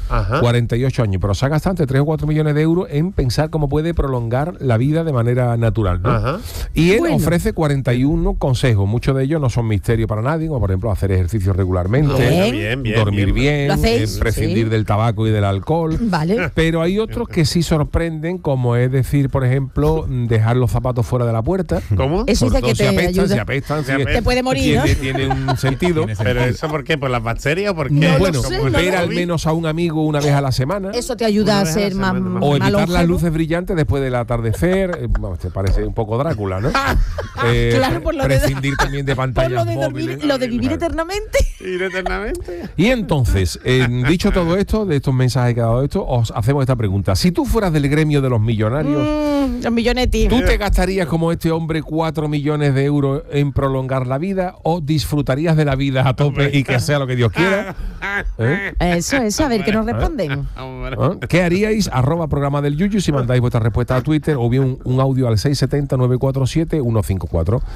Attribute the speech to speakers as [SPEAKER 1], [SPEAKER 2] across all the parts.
[SPEAKER 1] 48 años, pero se ha gastado entre 3 o 4 millones de euros en pensar cómo puede prolongar la vida de manera natural, ¿no? Y él ofrece 41 consejos, muchos de ellos no son misterio para nadie, como por ejemplo hacer ejercicio regularmente, dormir bien, prescindir del tabaco y del alcohol, pero hay otros que sí sorprenden, como es decir, por ejemplo, dejar los zapatos fuera de la puerta.
[SPEAKER 2] ¿Cómo?
[SPEAKER 3] Eso dice que te ayuda.
[SPEAKER 1] Se apestan,
[SPEAKER 3] te puede morir,
[SPEAKER 1] tiene un sentido.
[SPEAKER 2] ¿Pero eso por qué? ¿Por las bacterias o por qué?
[SPEAKER 3] No,
[SPEAKER 1] bueno, ver al menos a un amigo una vez a la semana.
[SPEAKER 3] Eso te ayuda a ser más
[SPEAKER 1] o evitar
[SPEAKER 3] longevo.
[SPEAKER 1] las luces brillantes después del atardecer. Te parece un poco Drácula, ¿no?
[SPEAKER 3] Claro, por lo
[SPEAKER 1] prescindir también de pantallas
[SPEAKER 3] por
[SPEAKER 1] móviles.
[SPEAKER 3] Lo de vivir eternamente.
[SPEAKER 1] Y entonces, dicho todo esto, de estos mensajes que ha dado esto, os hacemos esta pregunta. Si tú fueras del gremio de los millonarios,
[SPEAKER 3] los millonetis,
[SPEAKER 1] ¿tú te gastarías como este hombre 4 millones de euros en prolongar la vida o disfrutarías de la vida a tope y que sea lo que Dios quiera?
[SPEAKER 3] Eso, a ver, ¿qué nos responden?
[SPEAKER 1] ¿Qué haríais? @programa del Yuyu si mandáis vuestra respuesta a Twitter o bien un audio al 670-947-154.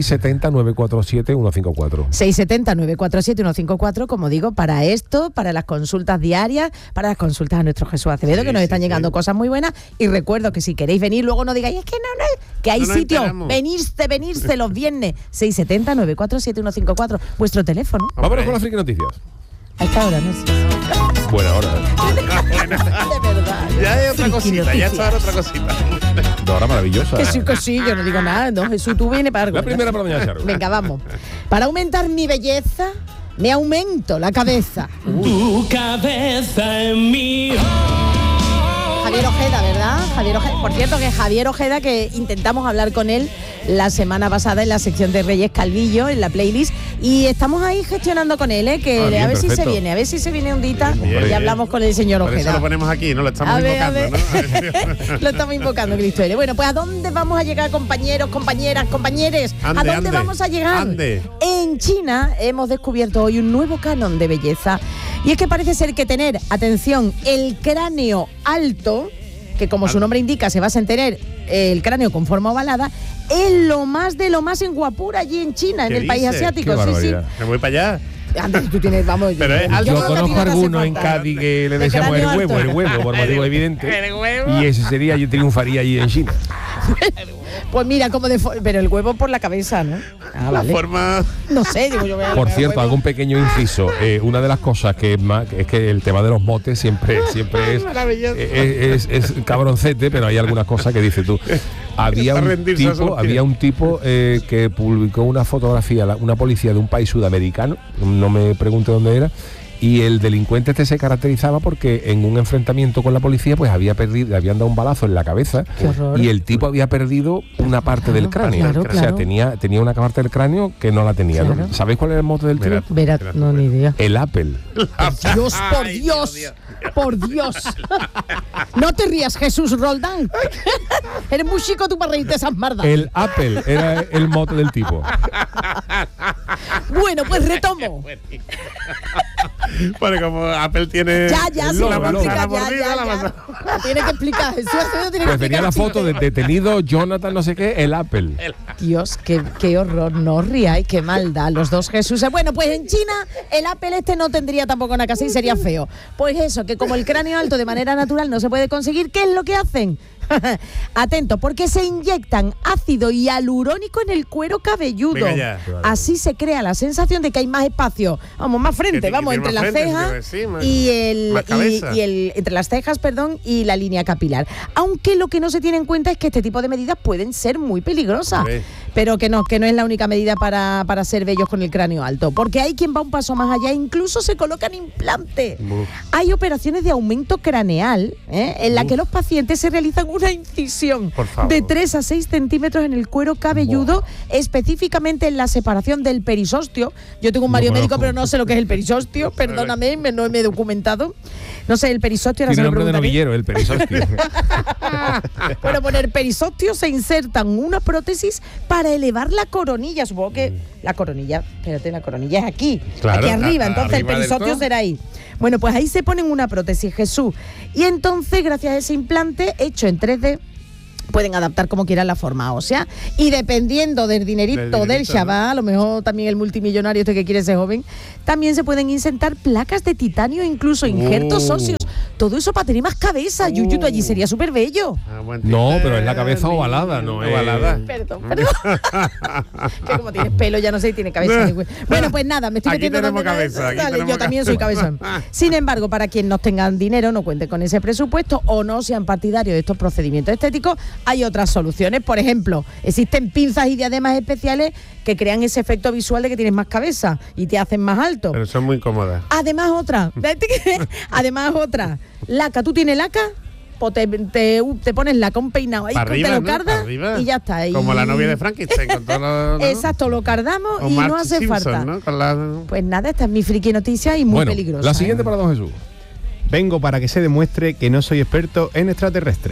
[SPEAKER 1] 670-947-154.
[SPEAKER 3] 670-947-154, como digo, para esto, para las consultas diarias, para las consultas a nuestro Jesús Acevedo, que nos están llegando cosas muy buenas. Y recuerdo que si queréis venir, luego no digáis, es que no, que hay sitio, venirse los viernes. 670-947-154, vuestro teléfono.
[SPEAKER 1] Vámonos con las friki noticias.
[SPEAKER 3] A esta hora, no sé.
[SPEAKER 1] Buena hora.
[SPEAKER 3] De verdad.
[SPEAKER 2] Ya hay otra cosita, ya está otra cosita.
[SPEAKER 1] Una hora maravillosa.
[SPEAKER 3] Que sí, yo no digo nada, no, Jesús, tú vienes para algo.
[SPEAKER 1] La primera para doña Charo.
[SPEAKER 3] Venga, vamos. Para aumentar mi belleza, me aumento la cabeza.
[SPEAKER 4] Tu cabeza en mí.
[SPEAKER 3] Javier Ojeda, ¿verdad? Javier Ojeda. Por cierto, que Javier Ojeda, que intentamos hablar con él la semana pasada en la sección de Reyes Calvillo, en la playlist, y estamos ahí gestionando con él, bien, a ver si se viene un dita y hablamos con el señor Ojeda.
[SPEAKER 2] Por eso lo ponemos aquí, ¿no? Lo estamos invocando, ¿no?
[SPEAKER 3] Lo estamos invocando, Cristo. Bueno, pues ¿a dónde vamos a llegar, compañeros, compañeras, compañeres? ¿A dónde vamos a llegar? En China hemos descubierto hoy un nuevo canon de belleza, y es que parece ser que tener, atención, el cráneo alto, que como su nombre indica se basa en tener el cráneo con forma ovalada, es lo más de lo más en guapura allí en China, en el país asiático.
[SPEAKER 1] Sí.
[SPEAKER 2] Me voy para allá.
[SPEAKER 3] Antes tú tienes, vamos.
[SPEAKER 1] Yo conozco a algunos en Cádiz que le decíamos el huevo, por motivo evidente. Y ese sería, yo triunfaría allí en China.
[SPEAKER 3] Pues mira, pero el huevo por la cabeza, ¿no?
[SPEAKER 2] La forma.
[SPEAKER 3] No sé, digo yo.
[SPEAKER 1] Por cierto, hago un pequeño inciso. Una de las cosas que es que el tema de los motes siempre es cabroncete, pero hay algunas cosas que dices tú. Había un tipo que publicó una fotografía, una policía de un país sudamericano, no me pregunte dónde era, y el delincuente se caracterizaba porque en un enfrentamiento con la policía pues le habían dado un balazo en la cabeza y el tipo había perdido una parte del cráneo.
[SPEAKER 3] Claro.
[SPEAKER 1] O sea, tenía una parte del cráneo que no la tenía, ¿no? ¿Sabéis cuál era el mote del tío?
[SPEAKER 3] No, ni idea.
[SPEAKER 1] El Apple.
[SPEAKER 3] Por Dios. No te rías, Jesús Roldán. Eres muy chico tú para reírte de esas mardas.
[SPEAKER 1] El Apple era el mote del tipo.
[SPEAKER 3] Bueno, pues retomo.
[SPEAKER 2] Bueno, como Apple tiene
[SPEAKER 3] Ya,
[SPEAKER 2] la manzana mordida, la manzana.
[SPEAKER 3] Tiene que explicar, Jesús.
[SPEAKER 1] Pues tenía la foto de detenido Jonathan no sé qué, el Apple.
[SPEAKER 3] Dios, qué horror, no os riáis, qué maldad, los dos Jesuses. Bueno, pues en China el Apple no tendría tampoco una casa y sería feo. Pues eso, que como el cráneo alto de manera natural no se puede conseguir, ¿qué es lo que hacen? Atento, porque se inyectan ácido hialurónico en el cuero cabelludo. Así se crea la sensación de que hay más espacio, más frente, entre las cejas y entre las cejas, y la línea capilar. Aunque lo que no se tiene en cuenta es que este tipo de medidas pueden ser muy peligrosas, pero que no es la única medida para ser bellos con el cráneo alto, porque hay quien va un paso más allá, incluso se colocan implantes. Hay operaciones de aumento craneal, en la que los pacientes se realizan una incisión de 3 a 6 centímetros en el cuero cabelludo, específicamente en la separación del perisostio. Yo tengo un marido médico, pero no sé lo que es el perisostio, perdóname, no me he documentado. No sé, el perisostio era...
[SPEAKER 1] Tiene nombre de novillero, el perisostio.
[SPEAKER 3] Bueno, por el perisostio se insertan una prótesis para elevar la coronilla. Supongo que la coronilla es aquí, aquí arriba, entonces el perisostio será ahí. Bueno, pues ahí se ponen una prótesis, Jesús. Y entonces, gracias a ese implante hecho en 3D, pueden adaptar como quieran la forma ósea, y dependiendo del dinerito del chaval, a lo mejor también el multimillonario que quiere ser joven, también se pueden insertar placas de titanio, incluso injertos óseos. Todo eso para tener más cabeza. Yuyu, tú allí sería súper bello.
[SPEAKER 1] No, pero es la cabeza ovalada, no es
[SPEAKER 2] ovalada.
[SPEAKER 3] Perdón. Que como tienes pelo, ya no sé si tiene cabeza. Bueno, pues nada, me estoy
[SPEAKER 2] Aquí
[SPEAKER 3] metiendo
[SPEAKER 2] tenemos
[SPEAKER 3] donde no-
[SPEAKER 2] cabeza, aquí
[SPEAKER 3] Dale,
[SPEAKER 2] tenemos
[SPEAKER 3] yo también soy
[SPEAKER 2] cabeza.
[SPEAKER 3] cabezón. Sin embargo, para quien no tengan dinero, no cuente con ese presupuesto o no sean partidarios de estos procedimientos estéticos, hay otras soluciones. Por ejemplo, existen pinzas y diademas especiales que crean ese efecto visual de que tienes más cabeza y te hacen más alto.
[SPEAKER 2] Pero son muy cómodas.
[SPEAKER 3] Además otra, laca, ¿tú tienes laca? Pues te pones laca, un peinado ahí,
[SPEAKER 2] Para
[SPEAKER 3] te
[SPEAKER 2] arriba,
[SPEAKER 3] lo
[SPEAKER 2] ¿no?
[SPEAKER 3] cardas
[SPEAKER 2] Para arriba.
[SPEAKER 3] y ya está.
[SPEAKER 2] Como
[SPEAKER 3] Y-
[SPEAKER 2] la novia de Frankenstein con todo lo, ¿no?
[SPEAKER 3] Exacto, lo cardamos
[SPEAKER 2] O
[SPEAKER 3] y no
[SPEAKER 2] Marge
[SPEAKER 3] hace
[SPEAKER 2] Simpson,
[SPEAKER 3] falta.
[SPEAKER 2] ¿no? Con la...
[SPEAKER 3] Pues nada, esta es mi friki noticia y muy
[SPEAKER 1] bueno,
[SPEAKER 3] peligrosa.
[SPEAKER 1] la siguiente para don Jesús.
[SPEAKER 5] Vengo para que se demuestre que no soy experto en extraterrestres.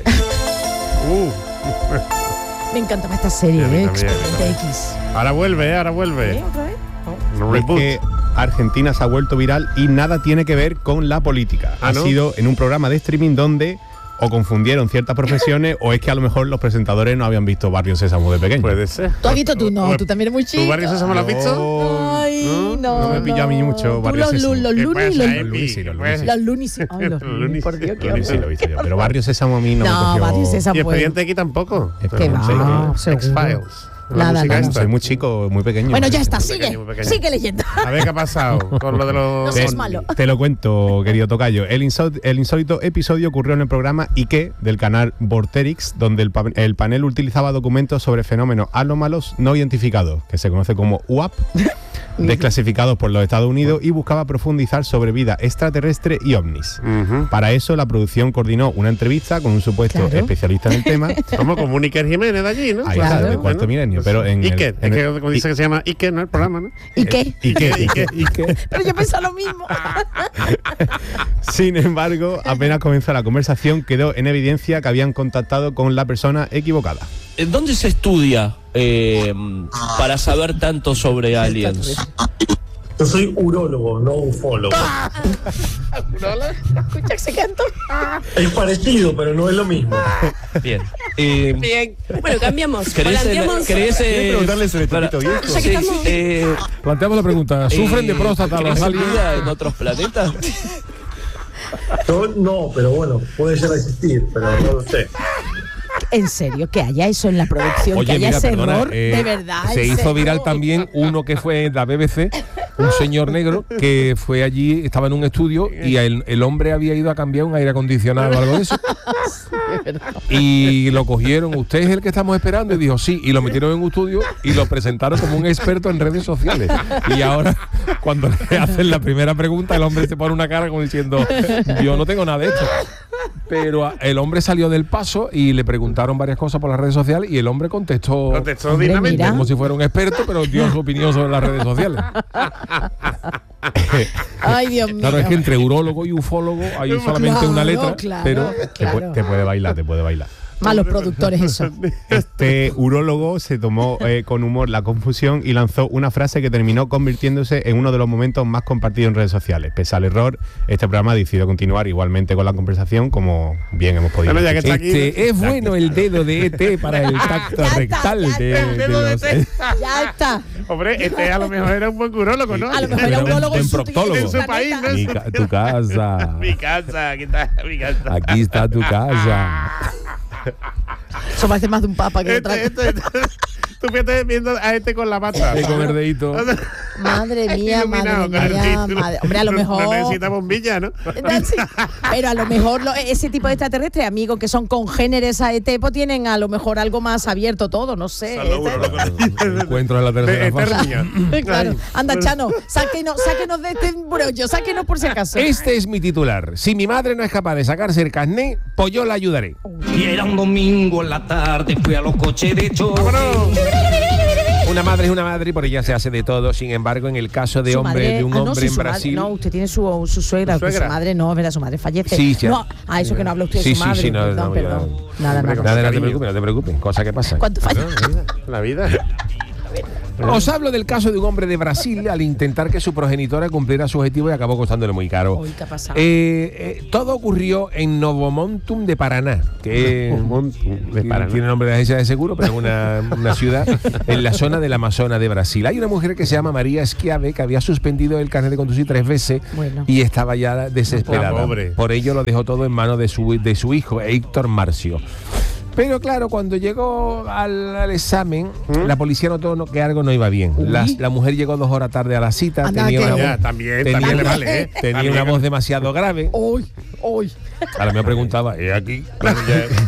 [SPEAKER 3] Me encantaba esta serie,
[SPEAKER 2] A mí también,
[SPEAKER 3] Expediente X.
[SPEAKER 2] Ahora vuelve, ahora vuelve.
[SPEAKER 3] ¿Otra vez?
[SPEAKER 5] Es que Argentina se ha vuelto viral y nada tiene que ver con la política.
[SPEAKER 2] ¿Ah, no?
[SPEAKER 5] Ha sido en un programa de streaming donde o confundieron ciertas profesiones o es que a lo mejor los presentadores no habían visto Barrio Sésamo de pequeño.
[SPEAKER 2] Puede ser.
[SPEAKER 3] ¿Tú has visto tú? No, tú también eres muy chico.
[SPEAKER 2] ¿Tu Barrio Sésamo lo has visto?
[SPEAKER 3] Ay, no.
[SPEAKER 5] No me pilla a mí mucho
[SPEAKER 3] Tú
[SPEAKER 5] Barrio
[SPEAKER 3] los,
[SPEAKER 5] Sésamo.
[SPEAKER 3] los
[SPEAKER 2] ¿Qué
[SPEAKER 3] lunes y
[SPEAKER 2] pasa,
[SPEAKER 3] los...
[SPEAKER 2] Epi?
[SPEAKER 5] Lunis, sí, los
[SPEAKER 2] ¿Qué
[SPEAKER 5] Lunis,
[SPEAKER 2] pasa?
[SPEAKER 5] sí.
[SPEAKER 3] Los lunes. Ay, los
[SPEAKER 2] Los
[SPEAKER 3] lunes, por Dios, qué
[SPEAKER 5] Sí, sí, lo he visto yo. Pero Barrio Sésamo a mí no, me
[SPEAKER 3] No,
[SPEAKER 5] cogió.
[SPEAKER 3] Barrio Sésamo.
[SPEAKER 2] Y
[SPEAKER 3] pues.
[SPEAKER 2] Expediente aquí tampoco.
[SPEAKER 3] Que va, seguro.
[SPEAKER 2] X-Files. La
[SPEAKER 3] Nada,
[SPEAKER 2] música
[SPEAKER 3] nada.
[SPEAKER 2] esta.
[SPEAKER 5] Soy muy chico, muy pequeño.
[SPEAKER 3] Bueno, ya está,
[SPEAKER 2] Muy
[SPEAKER 3] sigue.
[SPEAKER 2] pequeño, muy pequeño.
[SPEAKER 3] Sigue leyendo.
[SPEAKER 2] A ver qué ha pasado con lo de los...
[SPEAKER 3] No seas malo.
[SPEAKER 5] Te lo cuento, querido tocayo. El insólito episodio ocurrió en el programa Ike del canal Vorterix, donde el panel utilizaba documentos sobre fenómenos anómalos no identificados, que se conoce como UAP, desclasificados por los Estados Unidos, y buscaba profundizar sobre vida extraterrestre y ovnis.
[SPEAKER 2] Ujú.
[SPEAKER 5] Para eso, la producción coordinó una entrevista con un supuesto
[SPEAKER 3] Claro.
[SPEAKER 5] especialista en el tema.
[SPEAKER 2] Como con Iker Jiménez de allí, ¿no?
[SPEAKER 5] Ahí
[SPEAKER 3] Claro.
[SPEAKER 5] está, de cuarto milenio. Pero en el-
[SPEAKER 2] Iker,
[SPEAKER 5] en
[SPEAKER 2] es
[SPEAKER 5] el-
[SPEAKER 2] que como dice que se llama Iker, ¿no? El programa, ¿no?
[SPEAKER 3] ¿Y qué?
[SPEAKER 5] Ike.
[SPEAKER 3] Pero yo pensaba lo mismo.
[SPEAKER 5] Sin embargo, apenas comenzó la conversación, quedó en evidencia que habían contactado con la persona equivocada.
[SPEAKER 4] ¿Dónde se estudia para saber tanto sobre aliens?
[SPEAKER 6] Yo soy urólogo, no ufólogo.
[SPEAKER 3] Escucha ese canto.
[SPEAKER 6] Es parecido, pero no es lo mismo.
[SPEAKER 4] Bien.
[SPEAKER 7] Bueno, cambiamos.
[SPEAKER 4] ¿Querés
[SPEAKER 5] ¿Quieres preguntarle sobre Topito Viejo?
[SPEAKER 7] Ya que estamos-
[SPEAKER 1] Planteamos la pregunta. ¿Sufren de próstata los aliens?
[SPEAKER 4] vida en otros planetas?
[SPEAKER 6] Yo no, pero bueno, puede llegar a existir, pero no lo sé.
[SPEAKER 3] En serio, que haya eso en la producción, que haya ese error, de verdad.
[SPEAKER 1] Se
[SPEAKER 3] ese
[SPEAKER 1] hizo viral
[SPEAKER 3] error.
[SPEAKER 1] también uno que fue en la BBC, un señor negro que fue allí, estaba en un estudio y el hombre había ido a cambiar un aire acondicionado o algo de eso. Y lo cogieron, ¿usted es el que estamos esperando? Y dijo, sí, y lo metieron en un estudio y lo presentaron como un experto en redes sociales. Y ahora, cuando le hacen la primera pregunta, el hombre se pone una cara como diciendo, yo no tengo nada de esto. Pero el hombre salió del paso y le preguntaron varias cosas por las redes sociales y el hombre contestó
[SPEAKER 2] Contestó
[SPEAKER 3] Hombre,
[SPEAKER 2] dignamente.
[SPEAKER 3] mira.
[SPEAKER 1] como si fuera un experto, pero dio su opinión sobre las redes sociales.
[SPEAKER 3] Ay, Dios mío.
[SPEAKER 1] Claro, es que entre urólogo y ufólogo hay solamente
[SPEAKER 3] Claro,
[SPEAKER 1] una letra,
[SPEAKER 3] claro.
[SPEAKER 1] pero
[SPEAKER 3] Claro.
[SPEAKER 5] Te puede bailar, te puede bailar.
[SPEAKER 3] Malos productores eso.
[SPEAKER 5] Este urólogo se tomó con humor la confusión y lanzó una frase que terminó convirtiéndose en uno de los momentos más compartidos en redes sociales. Pese al error, este programa decidió continuar igualmente con la conversación, como bien hemos podido
[SPEAKER 2] Bueno, ya que
[SPEAKER 5] escuchar.
[SPEAKER 2] está aquí-
[SPEAKER 1] es bueno el dedo de ET para el tacto
[SPEAKER 3] Ya está,
[SPEAKER 1] rectal
[SPEAKER 3] ya
[SPEAKER 1] de,
[SPEAKER 3] está.
[SPEAKER 1] de
[SPEAKER 2] Dedo de
[SPEAKER 1] los-
[SPEAKER 2] ET.
[SPEAKER 3] Ya está.
[SPEAKER 2] Hombre, este a lo mejor era un buen urólogo, ¿no?
[SPEAKER 3] A lo mejor era
[SPEAKER 1] Era
[SPEAKER 3] un
[SPEAKER 1] un
[SPEAKER 3] urólogo
[SPEAKER 1] buen
[SPEAKER 3] en su
[SPEAKER 1] proctólogo.
[SPEAKER 2] En su país, ¿no?
[SPEAKER 1] Tu casa.
[SPEAKER 2] Mi casa, aquí está mi casa.
[SPEAKER 1] Aquí está tu casa.
[SPEAKER 3] Eso parece más de un papa que otra cosa.
[SPEAKER 2] Tú fíjate viendo a este con la pata.
[SPEAKER 1] De comer dedito.
[SPEAKER 3] Madre mía,
[SPEAKER 2] Iluminado
[SPEAKER 3] madre
[SPEAKER 2] con el
[SPEAKER 3] mía,
[SPEAKER 2] título.
[SPEAKER 3] madre. Hombre, a lo
[SPEAKER 2] No
[SPEAKER 3] mejor.
[SPEAKER 2] necesita bombilla, ¿no?
[SPEAKER 3] Sí, pero a lo mejor ese tipo de extraterrestres, amigos, que son congéneres a ET, pues tienen a lo mejor algo más abierto todo, no sé.
[SPEAKER 1] Encuentro en la tercera fase.
[SPEAKER 3] Claro. Anda, Chano, sáquenos de este brollo, sáquenos por si acaso.
[SPEAKER 1] Este es mi titular. Si mi madre no es capaz de sacarse el carné, pues yo la ayudaré.
[SPEAKER 8] Y era un domingo en la tarde, fui a los coches de choque.
[SPEAKER 1] Una madre es una madre y por ella se hace de todo. Sin embargo, en el caso de
[SPEAKER 3] Su
[SPEAKER 1] hombre,
[SPEAKER 3] madre-
[SPEAKER 1] de un
[SPEAKER 3] no,
[SPEAKER 1] hombre
[SPEAKER 3] sí,
[SPEAKER 1] en
[SPEAKER 3] su madre-
[SPEAKER 1] Brasil.
[SPEAKER 3] no, usted tiene su suegra,
[SPEAKER 2] ¿Su
[SPEAKER 3] que su
[SPEAKER 2] suegra?
[SPEAKER 3] madre no, es verdad, su madre fallece.
[SPEAKER 1] Sí, ya.
[SPEAKER 3] No, a eso que no habla usted de
[SPEAKER 1] Sí,
[SPEAKER 3] su
[SPEAKER 1] sí,
[SPEAKER 3] madre.
[SPEAKER 1] sí, no,
[SPEAKER 3] perdón,
[SPEAKER 1] no,
[SPEAKER 3] perdón.
[SPEAKER 1] ya.
[SPEAKER 3] Nada,
[SPEAKER 2] Hombre,
[SPEAKER 3] nada.
[SPEAKER 1] Nada, no te preocupes, cosa que pasa.
[SPEAKER 3] ¿Cuánto falla?
[SPEAKER 2] La vida.
[SPEAKER 1] Os hablo del caso de un hombre de Brasil al intentar que su progenitora cumpliera su objetivo y acabó costándole muy caro.
[SPEAKER 3] Uy, ¿qué ha pasado?
[SPEAKER 1] Todo ocurrió en Novo Montum de Paraná, que
[SPEAKER 2] de Paraná.
[SPEAKER 1] tiene nombre de agencia de seguro, pero es una ciudad en la zona del Amazonas de Brasil. Hay una mujer que se llama María Schiave que había suspendido el carnet de conducir 3 veces y estaba ya desesperada.
[SPEAKER 2] Pobre.
[SPEAKER 1] Por ello lo dejó todo en manos de su hijo, Héctor Marcio. Pero claro, cuando llegó al examen, la policía notó que algo no iba bien. La mujer llegó 2 horas tarde a la cita.
[SPEAKER 3] Anda,
[SPEAKER 1] Tenía
[SPEAKER 3] que
[SPEAKER 1] una
[SPEAKER 3] no.
[SPEAKER 1] voz-
[SPEAKER 2] También
[SPEAKER 1] tenía-
[SPEAKER 2] le vale, ¿eh?
[SPEAKER 1] tenía
[SPEAKER 2] También.
[SPEAKER 1] una voz demasiado grave.
[SPEAKER 3] Uy.
[SPEAKER 1] Ahora me preguntaba, ¿y aquí? Claro,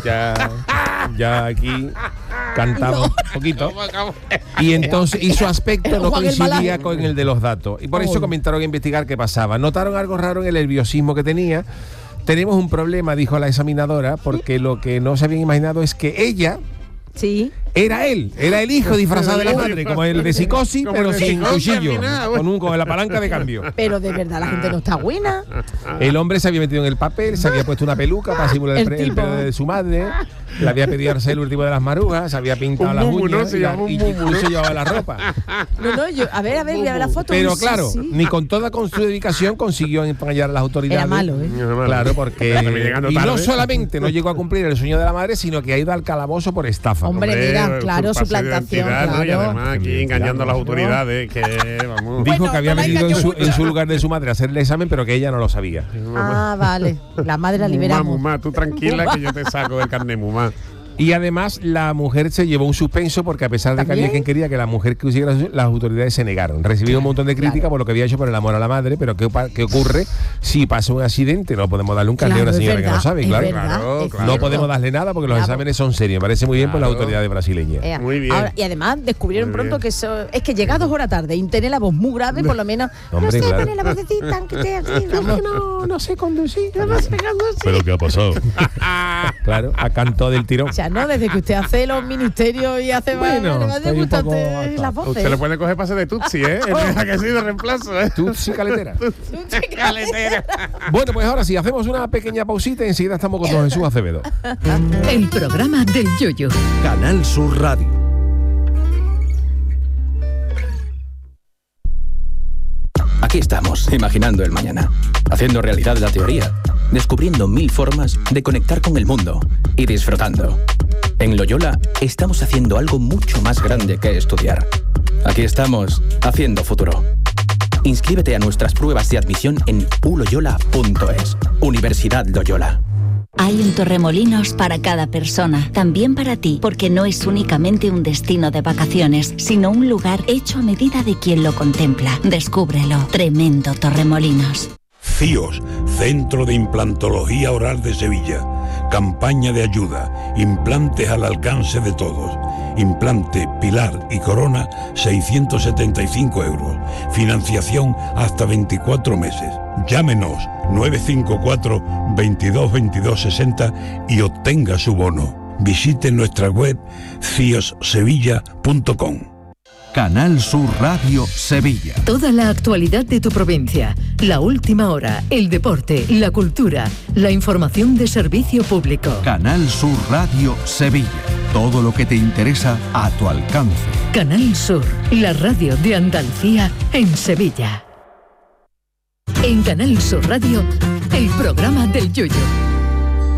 [SPEAKER 1] ya aquí cantaba un poquito. Y entonces, y su aspecto no
[SPEAKER 3] Juan el
[SPEAKER 1] coincidía
[SPEAKER 3] Malaje.
[SPEAKER 1] con el de los datos. Y por eso comenzaron a investigar qué pasaba. Notaron algo raro en el nerviosismo que tenía. Tenemos un problema, dijo la examinadora, porque lo que no se habían imaginado es que ella
[SPEAKER 3] Sí.
[SPEAKER 1] era el hijo disfrazado de la madre, como el de Psicosis,
[SPEAKER 2] Como
[SPEAKER 1] pero
[SPEAKER 2] el de
[SPEAKER 1] sin
[SPEAKER 2] Psicosis,
[SPEAKER 1] cuchillo,
[SPEAKER 2] al final,
[SPEAKER 1] con la palanca de cambio.
[SPEAKER 3] Pero de verdad la gente no está buena.
[SPEAKER 1] El hombre se había metido en el papel, se había puesto una peluca para simular
[SPEAKER 3] El
[SPEAKER 1] el
[SPEAKER 3] tipo.
[SPEAKER 1] pelo de su madre, le había pedido el último de las marujas, se había pintado
[SPEAKER 2] Un
[SPEAKER 1] las
[SPEAKER 2] mumu, ¿no?
[SPEAKER 1] uñas
[SPEAKER 2] Se llama un
[SPEAKER 1] y
[SPEAKER 2] mumu,
[SPEAKER 1] incluso llevaba la ropa.
[SPEAKER 3] No, yo, a ver, voy a ver la foto.
[SPEAKER 1] Pero
[SPEAKER 3] Sí,
[SPEAKER 1] claro,
[SPEAKER 3] sí.
[SPEAKER 1] ni con su dedicación consiguió empañar a las autoridades.
[SPEAKER 3] Era malo, ¿eh?
[SPEAKER 1] Claro, porque
[SPEAKER 2] También llegando
[SPEAKER 1] y no
[SPEAKER 2] tarde.
[SPEAKER 1] solamente no llegó a cumplir el sueño de la madre, sino que ha ido al calabozo por estafa.
[SPEAKER 3] Hombre, mira, claro,
[SPEAKER 2] pase de
[SPEAKER 3] suplantación,
[SPEAKER 2] identidad, ¿no? Y
[SPEAKER 3] claro.
[SPEAKER 2] además aquí engañando a las autoridades, que vamos.
[SPEAKER 1] Dijo
[SPEAKER 3] Bueno,
[SPEAKER 1] que había
[SPEAKER 3] no la
[SPEAKER 1] venido
[SPEAKER 3] engañó
[SPEAKER 1] en su lugar de su madre a hacer el examen, pero que ella no lo sabía.
[SPEAKER 3] Ah, vale. La madre la liberamos.
[SPEAKER 2] Mumá, tú tranquila que yo te saco del carnet, Mumá.
[SPEAKER 1] Y además la mujer se llevó un suspenso porque a pesar de que había
[SPEAKER 3] ¿También?
[SPEAKER 1] quien quería que la mujer que hiciera las autoridades se negaron. Recibió un montón de crítica
[SPEAKER 3] Claro.
[SPEAKER 1] por lo que había hecho por el amor a la madre, pero ¿qué ocurre si pasa un accidente? No podemos darle un carnet a una
[SPEAKER 3] Claro, es
[SPEAKER 1] señora que no
[SPEAKER 3] verdad,
[SPEAKER 1] sabe,
[SPEAKER 3] es
[SPEAKER 1] claro.
[SPEAKER 3] verdad,
[SPEAKER 2] Claro,
[SPEAKER 3] es
[SPEAKER 2] claro.
[SPEAKER 1] No
[SPEAKER 3] cierto.
[SPEAKER 1] podemos darle nada porque los
[SPEAKER 3] Bravo.
[SPEAKER 1] exámenes son serios. Me parece muy bien por las
[SPEAKER 2] Claro.
[SPEAKER 1] autoridades brasileñas.
[SPEAKER 2] Muy bien.
[SPEAKER 3] Ahora, y además descubrieron
[SPEAKER 2] Muy
[SPEAKER 3] pronto
[SPEAKER 2] bien.
[SPEAKER 3] que eso es que llega 2 horas tarde y tiene la voz muy grave, por lo menos.
[SPEAKER 1] Hombre,
[SPEAKER 3] no sé,
[SPEAKER 1] claro.
[SPEAKER 3] tiene la vocecita, aunque esté así. no sé conducir. Además, pegando así.
[SPEAKER 1] ¿Pero qué ha pasado? Claro, a canto del tirón.
[SPEAKER 3] O sea, no, desde que usted hace los ministerios y hace
[SPEAKER 1] Bueno,
[SPEAKER 3] le va a
[SPEAKER 1] estoy un poco
[SPEAKER 3] gustarte
[SPEAKER 1] harto.
[SPEAKER 3] las voces.
[SPEAKER 2] Usted le puede coger pase de Tutsi, ¿eh? Deja que sí de reemplazo, ¿eh?
[SPEAKER 1] Tutsi caletera.
[SPEAKER 2] Caletera.
[SPEAKER 1] Bueno, pues ahora sí, hacemos una pequeña pausita y enseguida estamos con don Jesús Acevedo.
[SPEAKER 9] El programa del Yoyo.
[SPEAKER 10] Canal Sur Radio.
[SPEAKER 11] Aquí estamos, imaginando el mañana, haciendo realidad la teoría, descubriendo 1000 formas de conectar con el mundo y disfrutando. En Loyola estamos haciendo algo mucho más grande que estudiar. Aquí estamos, haciendo futuro. Inscríbete a nuestras pruebas de admisión en uloyola.es. Universidad Loyola.
[SPEAKER 12] Hay un Torremolinos para cada persona, también para ti, porque no es únicamente un destino de vacaciones, sino un lugar hecho a medida de quien lo contempla. Descúbrelo. Tremendo Torremolinos.
[SPEAKER 13] CIOS, Centro de Implantología Oral de Sevilla. Campaña de ayuda. Implantes al alcance de todos. Implante, pilar y corona, 675 euros. Financiación hasta 24 meses. Llámenos 954 22 22 60 y obtenga su bono. Visite nuestra web ciossevilla.com.
[SPEAKER 10] Canal Sur Radio Sevilla.
[SPEAKER 9] Toda la actualidad de tu provincia, la última hora, el deporte, la cultura, la información de servicio público.
[SPEAKER 10] Canal Sur Radio Sevilla. Todo lo que te interesa a tu alcance.
[SPEAKER 9] Canal Sur, la radio de Andalucía en Sevilla. En Canal Sur Radio, el programa del Yoyo.